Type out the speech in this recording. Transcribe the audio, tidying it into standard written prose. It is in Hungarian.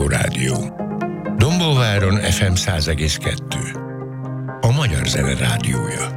Rádió. Dombóváron FM 100,2. A Magyar Zene Rádiója.